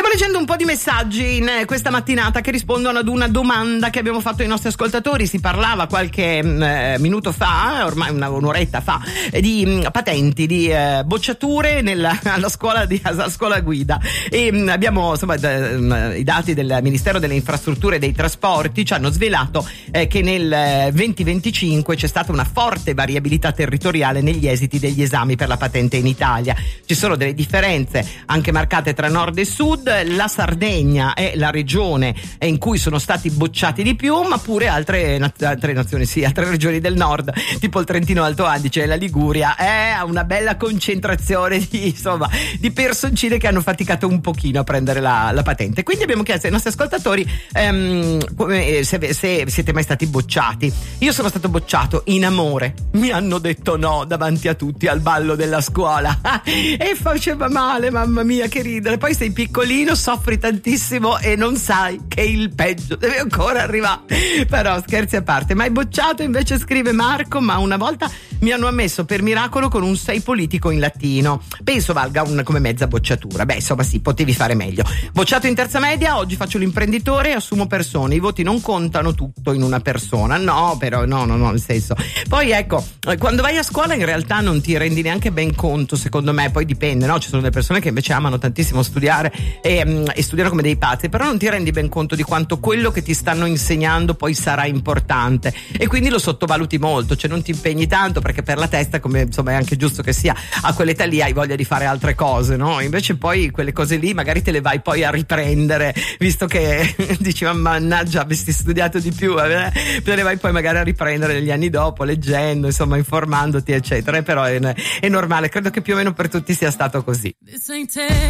leggendo un po' di messaggi in questa mattinata che rispondono ad una domanda che abbiamo fatto ai nostri ascoltatori. Si parlava qualche minuto fa, ormai un'oretta fa, di patenti, di bocciature alla scuola guida, e abbiamo, insomma, i dati del Ministero delle Infrastrutture e dei Trasporti ci hanno svelato che nel 2025 c'è stata una forte variabilità territoriale negli esiti degli esami per la patente in Italia. Ci sono delle differenze anche marcate tra nord e sud. La Sardegna è la regione in cui sono stati bocciati di più, ma pure altre nazioni, sì, altre regioni del nord, tipo il Trentino Alto Adige e la Liguria, ha una bella concentrazione di personcine che hanno faticato un pochino a prendere la patente. Quindi abbiamo chiesto ai nostri ascoltatori se siete mai stati bocciati. Io sono stato bocciato in amore, mi hanno detto no davanti a tutti al ballo della scuola e faceva male, mamma mia, che ridere. Poi sei piccolino, soffri tantissimo e non sai che il peggio deve ancora arrivare. Però scherzi a parte, mai bocciato? Invece scrive Marco, ma una volta mi hanno ammesso per miracolo con un 6 politico in latino. Penso valga come mezza bocciatura. Beh, insomma, sì, potevi fare meglio. Bocciato in terza media, oggi faccio l'imprenditore e assumo persone. I voti non contano tutto in una persona. No, però no, nel senso. Poi ecco, quando vai a scuola in realtà non ti rendi neanche ben conto, secondo me. Poi dipende, no? Ci sono delle persone che invece amano tantissimo studiare e studiano come dei pazzi, però non ti rendi ben conto di quanto quello che ti stanno insegnando poi sarà importante, e quindi lo sottovaluti molto, cioè non ti impegni tanto perché per la testa, come insomma è anche giusto che sia, a quell'età lì hai voglia di fare altre cose, no? Invece poi quelle cose lì magari te le vai poi a riprendere, visto che dici mannaggia, avresti studiato di più, te le vai poi magari a riprendere negli anni dopo, leggendo, insomma, informandoti eccetera. Però è normale, credo che più o meno per tutti sia stato così.